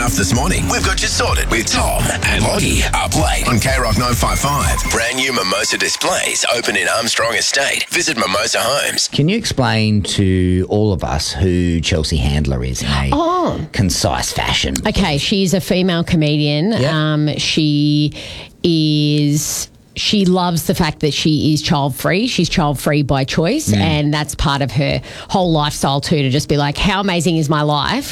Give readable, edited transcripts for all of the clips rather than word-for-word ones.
enough this morning? We've got you sorted with Tom and Lottie up late on K-Rock 955. Brand new Mimosa displays open in Armstrong Estate. Visit Mimosa Homes. Can you explain to all of us who Chelsea Handler is in a concise fashion? Okay, she's a female comedian. Yep. She loves the fact that she is child-free. She's child-free by choice, and that's part of her whole lifestyle too, to just be like, how amazing is my life?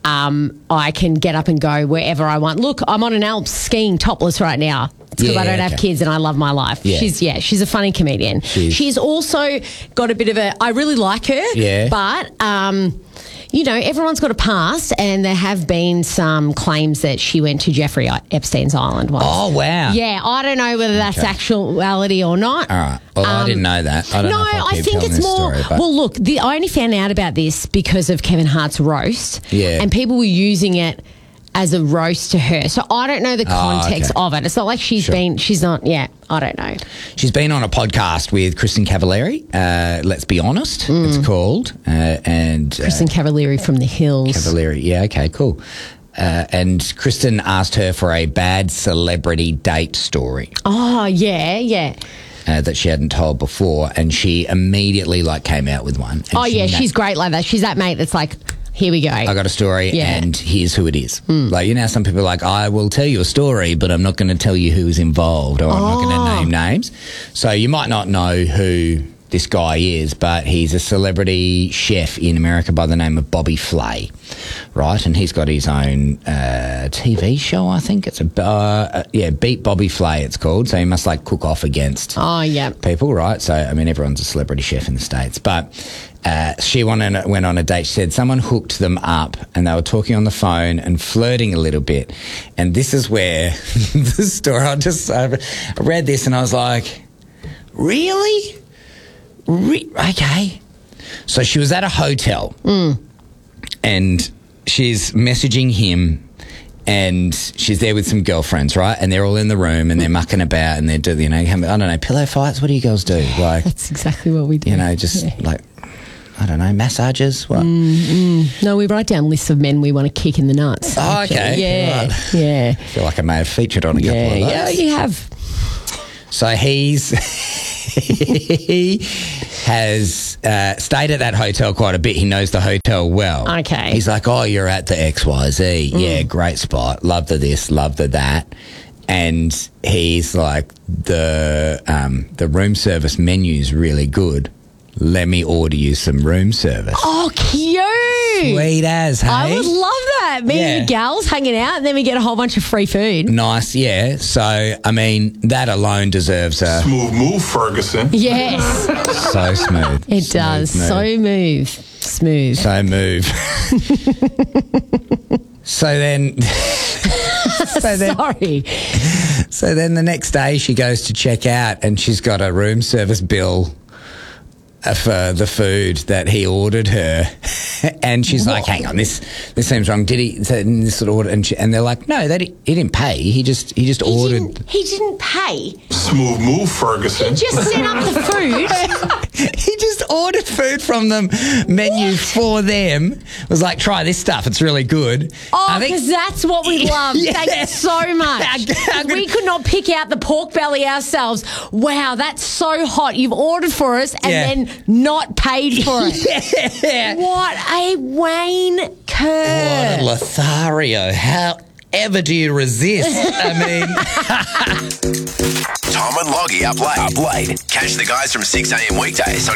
I can get up and go wherever I want. Look, I'm on an Alps skiing topless right now. It's because I don't have kids and I love my life. Yeah. She's a funny comedian. She's also got a bit of I really like her, but... you know, everyone's got a past, and there have been some claims that she went to Jeffrey Epstein's island once. Oh, wow. Yeah, I don't know whether that's actuality or not. All right. Well, I didn't know that. I don't know if I'll keep telling this story, but... Well, look, I only found out about this because of Kevin Hart's roast. Yeah. And people were using it as a roast to her. So I don't know the context of it. It's not like she's not, I don't know. She's been on a podcast with Kristen Cavallari, Let's Be Honest, it's called. And Kristen Cavallari from The Hills. Cavallari, yeah, okay, cool. And Kristen asked her for a bad celebrity date story. Oh, yeah. That she hadn't told before, and she immediately came out with one. And she's great like that. She's that mate that's like, here we go. I got a story, and here's who it is. Some people are like, I will tell you a story, but I'm not going to tell you who is involved, or I'm not going to name names. So you might not know who this guy is, but he's a celebrity chef in America by the name of Bobby Flay, right? And he's got his own TV show, I think. It's Beat Bobby Flay, it's called. So he must cook off against people, right? So, I mean, everyone's a celebrity chef in the States. But she went on a date. She said someone hooked them up, and they were talking on the phone and flirting a little bit. And this is where the story, I read this and I was like, really? Okay. So she was at a hotel and she's messaging him, and she's there with some girlfriends, right? And they're all in the room and they're mucking about and they're doing, I don't know, pillow fights. What do you girls do? That's exactly what we do. I don't know, massages? What? No, we write down lists of men we want to kick in the nuts. Oh, okay. Yeah, right. yeah. I feel like I may have featured on a couple of those. Yeah, you have. So he has stayed at that hotel quite a bit. He knows the hotel well. Okay. He's like, oh, you're at the XYZ. Yeah, great spot. Love the this, love the that. And he's like, the room service menu's really good. Let me order you some room service. Oh, cute. Sweet as, hey? I would love that. Me and your gals hanging out, and then we get a whole bunch of free food. Nice, yeah. So, I mean, that alone deserves a... Smooth move, Ferguson. Yes. So smooth. It does. So move. Smooth. So move. So then... Sorry. So then the next day she goes to check out, and she's got a room service bill for the food that he ordered her, and she's like, hang on, this seems wrong. Did he this sort of order? And they're like, no, he didn't pay. He just ordered. He didn't pay. Smooth move, Ferguson. He just set up the food. He just ordered food from the menu for them. Was like, try this stuff. It's really good. Oh, because that's what we love. Yeah. Thank you so much. We could not pick out the pork belly ourselves. Wow, that's so hot. You've ordered for us and then not paid for it. Yeah. What a Wayne Kerr. What a Lothario. How ever do you resist? I mean... Tom and Loggy up late. Catch the guys from 6 a.m. weekdays